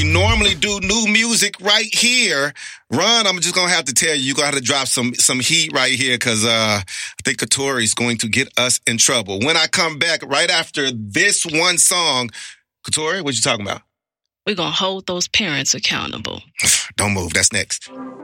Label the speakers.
Speaker 1: normally do new music right here. Ron, I'm just going to have to tell you, you're going to have to drop some heat right here because I think Katori is going to get us in trouble. When I come back right after this one song, Katori, what you talking about?
Speaker 2: We're going to hold those parents accountable.
Speaker 1: Don't move. That's next.